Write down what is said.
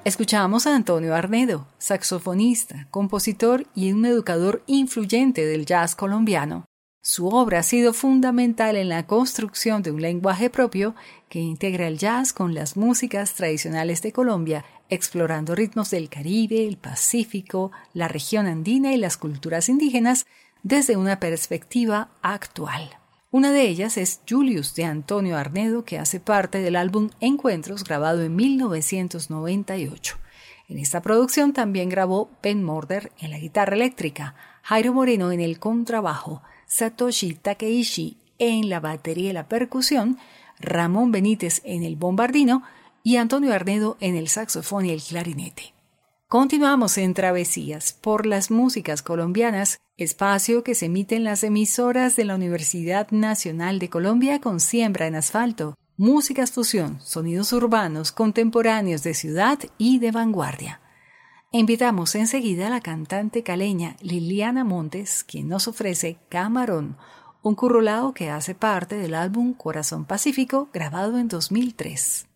Escuchamos a Antonio Arnedo, saxofonista, compositor y un educador influyente del jazz colombiano. Su obra ha sido fundamental en la construcción de un lenguaje propio que integra el jazz con las músicas tradicionales de Colombia, explorando ritmos del Caribe, el Pacífico, la región andina y las culturas indígenas desde una perspectiva actual. Una de ellas es Julius de Antonio Arnedo, que hace parte del álbum Encuentros, grabado en 1998. En esta producción también grabó Ben Morder en la guitarra eléctrica, Jairo Moreno en el contrabajo, Satoshi Takeishi en la batería y la percusión, Ramón Benítez en el bombardino y Antonio Arnedo en el saxofón y el clarinete. Continuamos en Travesías por las músicas colombianas, espacio que se emite en las emisoras de la Universidad Nacional de Colombia con Siembra en Asfalto, músicas fusión, sonidos urbanos, contemporáneos de ciudad y de vanguardia. Invitamos enseguida a la cantante caleña Liliana Montes, quien nos ofrece Camarón, un currulao que hace parte del álbum Corazón Pacífico, grabado en 2003.